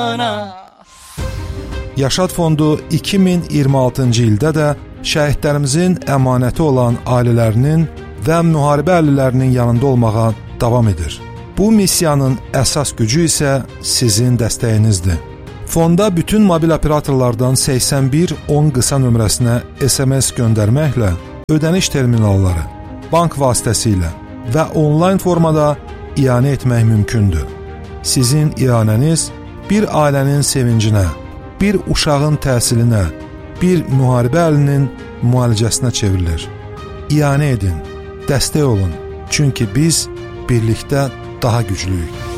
Yaşad Fondu 2026-cı ildə də şəhidlərimizin əmanəti olan ailələrinin və müharibə əhlilərinin yanında olmağa davam edir. Bu missiyanın əsas gücü isə sizin dəstəyinizdir. Fonda bütün mobil operatorlardan 8110 qısa nömrəsinə SMS göndərməklə ödəniş terminalları, bank vasitəsilə və onlayn formada ianə etmək mümkündür. Sizin ianəniz bir ailənin sevincinə, bir uşağın təhsilinə, bir müharibə əhlinin müalicəsinə çevrilir. İanə edin, dəstək olun, çünki biz birlikdə daha güclüyük.